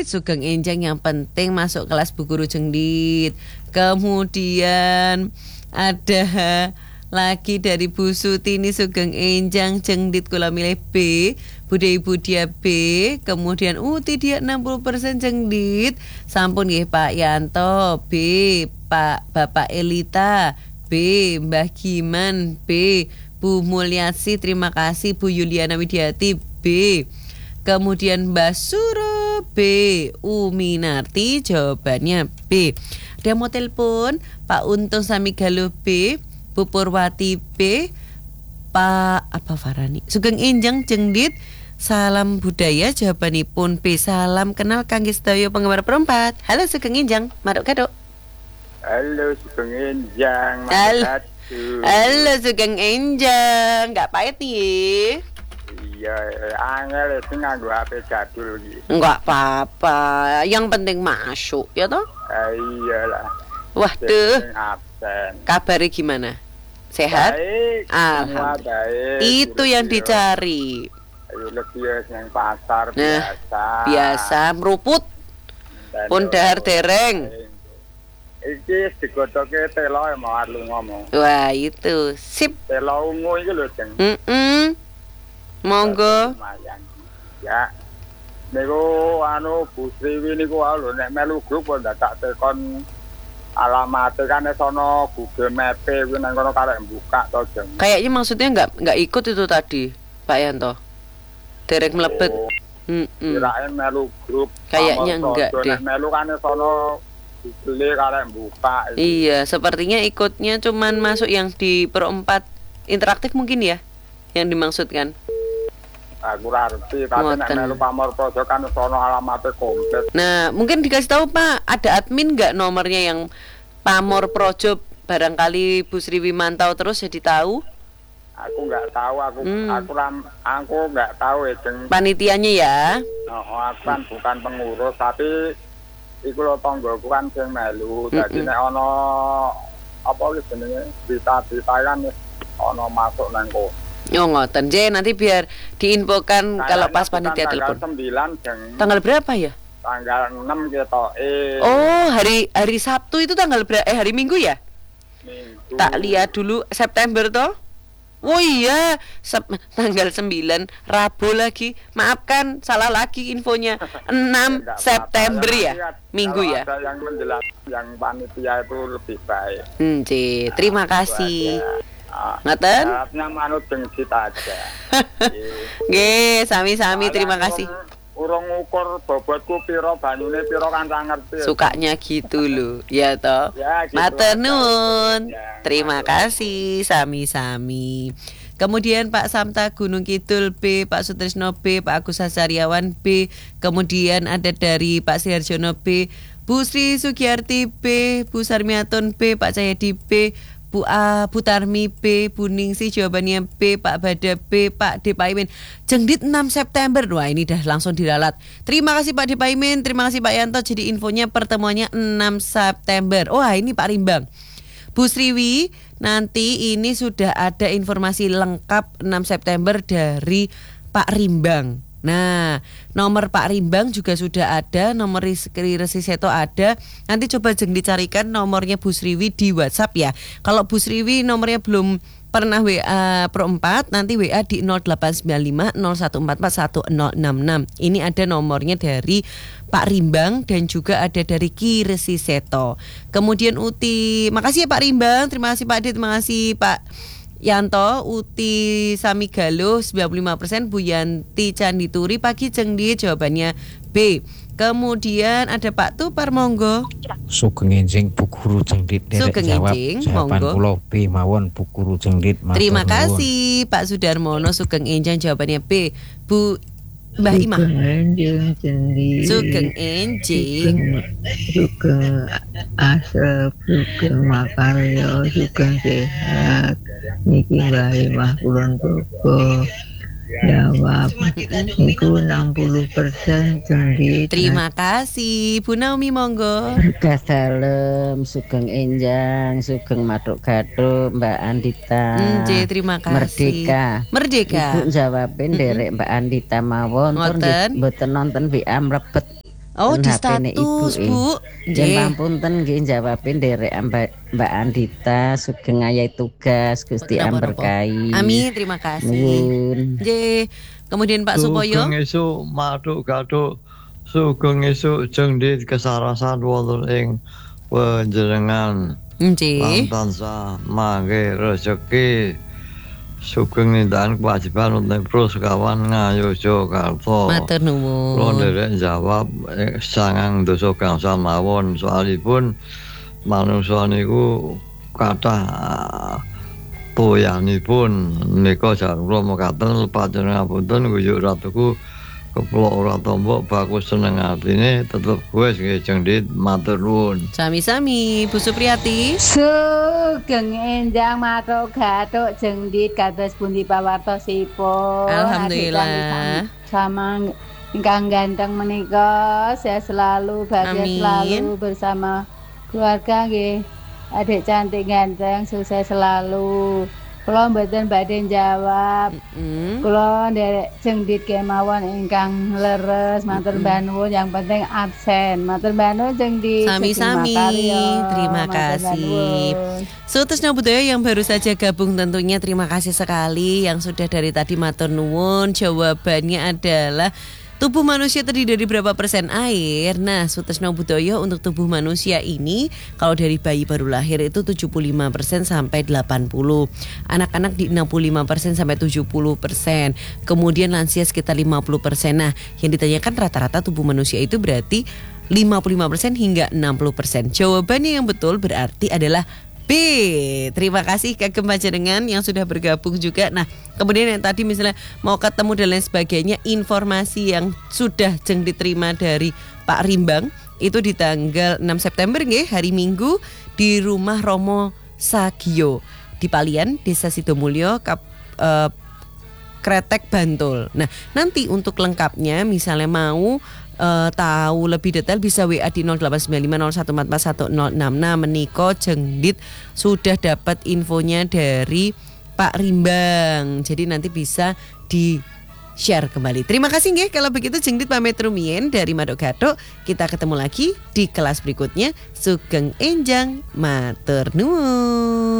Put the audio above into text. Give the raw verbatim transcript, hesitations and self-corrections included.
Jengdit, Sugeng Enjang yang penting masuk kelas Bu Guru Jengdit. Kemudian ada lagi dari Bu Sutini, Sugeng Enjang Jengdit kula milih B. Bude Ibu dia B. Kemudian Uti dia enam puluh persen Jengdit. Sampun nggih Pak Yanto B. Pak Bapak Elita B. Mbah Giman B. Bu Mulyasi terima kasih. Bu Yuliana Widiati B. Kemudian Mbak Suro B. Uminarti jawabannya B. Ada mau telepon Pak Untung Samigalo B. Bu Purwati B. Pak apa Farani Sugeng Enjang Jengdit salam budaya jawabanipun B. Salam kenal kangge sedaya penggemar perempat. Halo Sugeng Enjang Maduk Gaduk. Halo Sugeng Enjang Halo, halo Sugeng Enjang nggak pahit nih. Iya, angel itu nganggo H P jadul gitu. Enggak apa-apa, yang penting masuk ya toh? Eh, iyalah. Waduh. Absen. Kabarnya gimana? Sehat? Baik. Alhamdulillah. Itu yang dicari. Ayo lebih yang pasar nah, biasa. Biasa meruput. Pun dahar dereng. Iki digodoke telo mau lu ngomong. Wah, itu. Sip. Telo ungu iki lho, Jeng. Heeh. Monggo. Ya. Niku anu Bu Sriwi niku lho nek melu grup kok ndak tak tekon alamate kan sono Google Map kuwi nang kono karek buka to, Jeng. Kayaknya maksudnya enggak enggak ikut itu tadi, Pak Yanto. Derek mlebet. Heeh. Kirain melu grup. Kayaknya enggak deh. Nek melu kan sono Google karek buka. Iya, sepertinya ikutnya cuman masuk yang di perempat interaktif mungkin ya yang dimaksudkan. Aku ngerti, tapi nek melu pamor pojok kan sono alamatnya komplit. Nah, mungkin dikasih tahu Pak, ada admin nggak nomornya yang pamor projo barangkali Bu Sriwi mantau terus jadi tahu? Aku nggak tahu, aku hmm. aku ram, aku nggak tahu ya, Jeng. Panitianya ya? Oh, aku kan bukan pengurus, tapi iku lho tanggoku kan sing melu. Jadi nek ono apa iki jenenge berita-berita kan ono masuk nang kono. Oh ngoten, J nanti biar diinfokan kayaknya kalau pas panitia telepon. Tanggal sembilan, Jeng. Tanggal berapa ya? Tanggal enam gitu. Eh. Oh, hari hari Sabtu itu tanggal berapa? Eh hari Minggu ya? Minggu. Tak lihat dulu September toh? Oh iya, Sep- tanggal sembilan Rabu lagi. Maafkan, salah lagi infonya. enam September ya? Minggu ya? Ada yang menjelaskan yang panitia itu lebih baik. Hmm, J, terima kasih. Ngaten? Harapnya manut jengsit aja. Nggih, sami-sami terima kasih. Urung ukur bobotku piro banyune piro kan tak ngerti. Sukanya gitu loh, ya toh. Ya, gitu Matur nuwun. Ya, terima matur. kasih sami-sami. Kemudian Pak Samta Gunung Kidul B, Pak Sutrisno B, Pak Agus Hasariawan B, kemudian ada dari Pak Sriharjono B, Bu Sri Sugiyarti B, Bu Sarmiatun B, Pak Cahyadi B, Bu A, Bu Tarmi B, Bu Ningsi jawabannya B, Pak Bada B, Pak D Paimin. Jengdit enam September. Wah, ini dah langsung diralat. Terima kasih Pak D Paimin, terima kasih Pak Yanto. Jadi infonya pertemuannya enam September. Wah, ini Pak Rimbang. Bu Sriwi, nanti ini sudah ada informasi lengkap enam September dari Pak Rimbang. Nah, nomor Pak Rimbang juga sudah ada, nomor Rizky Resiseto ada. Nanti coba jeng dicarikan nomornya Bu Sriwi di WhatsApp ya. Kalau Bu Sriwi nomornya belum pernah W A Pro empat, nanti W A di nol delapan sembilan lima nol satu empat empat satu nol enam enam. Ini ada nomornya dari Pak Rimbang dan juga ada dari Ki Resiseto. Kemudian Uti, makasih ya Pak Rimbang, terima kasih Pak D, terima kasih Pak Yanto, Uti Samigalo sembilan puluh lima persen, Bu Yanti Candituri pagi Jengdit jawabannya B. Kemudian ada Pak Tupar monggo. Sugeng Enjing Bu Guru Jengdit Sugeng Enjing monggo. Pulau B mawon Bu Guru Jengdit. Terima kasih Pak Sudarmono. Sugeng Enjing jawabannya B. Bu Mbah Imah. Sugeng Enjing Jengdit. Sugeng Enjing. Sugeng Asep, Sugeng Makaryo, Sugeng Sehat. Niki Mbah Imah Kulon Progo. Jawab niku enam puluh persen Jengdit. Terima kasih Bu Naomi monggo. Salam Sugeng Enjang, Sugeng Maduk Gaduk, Mbak Andita. Nggih, terima kasih. Merdeka. Merdeka. Ibu jawabin derek Mbak Andita mawon tur Ngoten. mboten nonton W A mlebet. Oh, ten di H P-ne status, ibuke. Bu. Jen Nggih. pampunten nggih jawabe nderek Mbak Mbak Andita sugeng ayahi tugas Gusti Boten apa-apa. amberkahi. Amin, terima kasih. Nuwun. Nggih. Kemudian Pak Supoyo. Sugeng esuk matuk gatuk sugeng esuk jengdit kesarasan wonten ing panjenengan lan Nggih. tansah mangke rejeki sugeng nindakan kewajiban untuk terus kawan ngayo Jakarta. Matur nuwun. Kula nderek jawab eh, sangang dosa gangsal mawon soalipun manungsa niku kathah toyanipun nika jarang kula mekaten panjenengan ngapunten guyuk ratuku keplok ora tombok bagus seneng atine tetep wis nggih jengdit matur nuwun. Sami-sami Bu Supriyati. Sugeng enjang matuk gatuk jengdit kados pundi pawartosipun. Alhamdulillah. Sama ingkang ganteng menika sehat selalu, bahagia Amin. selalu bersama keluarga nggih. Adik cantik ganteng sukses selalu. Kula mboten badhe jawab. Mm. Kula nderek jengdit kemawon ingkang leres matur mbah nuwun yang penting absen. Matur mbah nuwun jengdit. Sami-sami. Terima kasih. Sutrisno Budaya yang baru saja gabung tentunya terima kasih sekali yang sudah dari tadi matur nuwun. Jawabannya adalah tubuh manusia terdiri dari berapa persen air? Nah, Sutrisno Budaya untuk tubuh manusia ini kalau dari bayi baru lahir itu tujuh puluh lima persen sampai delapan puluh. Anak-anak di enam puluh lima persen sampai tujuh puluh persen. Kemudian lansia sekitar lima puluh persen. Nah, yang ditanyakan rata-rata tubuh manusia itu berarti lima puluh lima persen hingga enam puluh persen. Jawabannya yang betul berarti adalah B. Terima kasih kagem panjenengan yang sudah bergabung juga. Nah, kemudian yang tadi misalnya mau ketemu dan lain sebagainya, informasi yang sudah jeng diterima dari Pak Rimbang itu di tanggal enam September nggih, hari Minggu di rumah Romo Sagio di Palian, Desa Sidomulyo, Kap, eh, Kretek, Bantul. Nah, nanti untuk lengkapnya misalnya mau Uh, tahu lebih detail bisa W A di nol delapan sembilan lima nol satu empat empat satu nol enam. Nah, meniko jengdit sudah dapat infonya dari Pak Rimbang. Jadi nanti bisa di share kembali. Terima kasih nggih. Kalau begitu jengdit pamit rumien dari Madok Gathuk. Kita ketemu lagi di kelas berikutnya. Sugeng enjang matur nuwun.